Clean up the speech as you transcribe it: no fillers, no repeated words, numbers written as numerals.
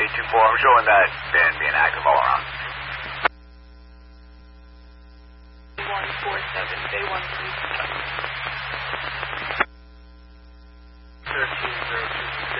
824, I'm showing that band being active all around. 147, day 137.